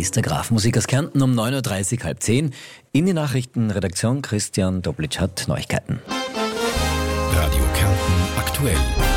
ist der Graf. Musik aus Kärnten um 9.30 Uhr, halb 10. In die Nachrichtenredaktion Christian Doblitsch hat Neuigkeiten. Radio Kärnten aktuell.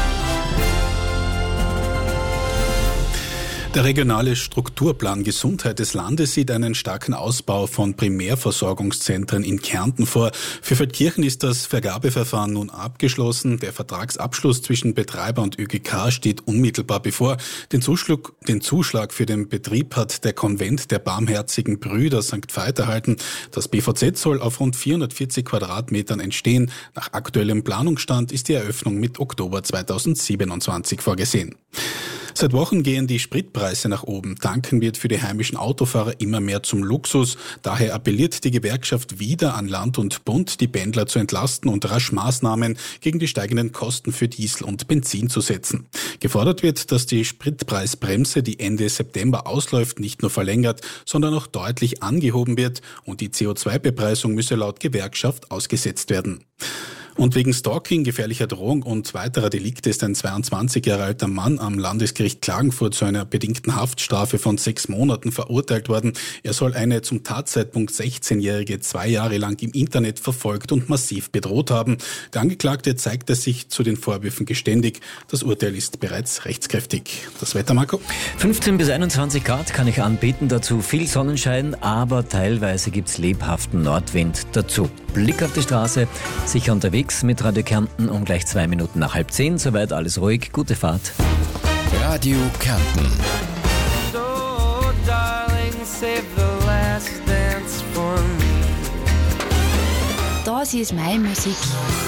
Der regionale Strukturplan Gesundheit des Landes sieht einen starken Ausbau von Primärversorgungszentren in Kärnten vor. Für Feldkirchen ist das Vergabeverfahren nun abgeschlossen. Der Vertragsabschluss zwischen Betreiber und ÖGK steht unmittelbar bevor. Den Zuschlag für den Betrieb hat der Konvent der Barmherzigen Brüder St. Veit erhalten. Das BVZ soll auf rund 440 Quadratmetern entstehen. Nach aktuellem Planungsstand ist die Eröffnung mit Oktober 2027 vorgesehen. Seit Wochen gehen die Spritpreise nach oben. Tanken wird für die heimischen Autofahrer immer mehr zum Luxus. Daher appelliert die Gewerkschaft wieder an Land und Bund, die Pendler zu entlasten und rasch Maßnahmen gegen die steigenden Kosten für Diesel und Benzin zu setzen. Gefordert wird, dass die Spritpreisbremse, die Ende September ausläuft, nicht nur verlängert, sondern auch deutlich angehoben wird und die CO2-Bepreisung müsse laut Gewerkschaft ausgesetzt werden. Und wegen Stalking, gefährlicher Drohung und weiterer Delikte ist ein 22 Jahre alter Mann am Landesgericht Klagenfurt zu einer bedingten Haftstrafe von 6 Monaten verurteilt worden. Er soll eine zum Tatzeitpunkt 16-Jährige 2 Jahre lang im Internet verfolgt und massiv bedroht haben. Der Angeklagte zeigte sich zu den Vorwürfen geständig. Das Urteil ist bereits rechtskräftig. Das Wetter, Marco? 15 bis 21 Grad kann ich anbieten, dazu viel Sonnenschein, aber teilweise gibt's lebhaften Nordwind dazu. Blick auf die Straße, sicher unterwegs mit Radio Kärnten um gleich 2 Minuten nach halb 10. Soweit alles ruhig, gute Fahrt. Radio Kärnten. So, darling, save the last dance for me. Das ist meine Musik.